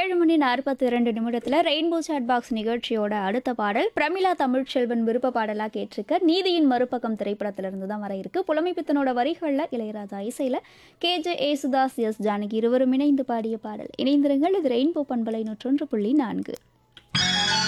7:42 rainbow chat box நிகழ்ச்சியோட அடுத்த பாடல் பிரமிளா தமிழ்ச்செல்வன் விருப்ப பாடலாக கேட்டிருக்க நீதியின் மறுபக்கம் திரைப்படத்திலிருந்து தான் வர இருக்கு. புலமைப்பித்தனோட வரிகளில் இளையராஜா இசையில் கேஜே ஏசுதாஸ் எஸ் ஜானகி இருவரும் இணைந்து பாடிய பாடல். இணைந்திருங்கள், இது ரெயின்போ பண்பலை 101.4.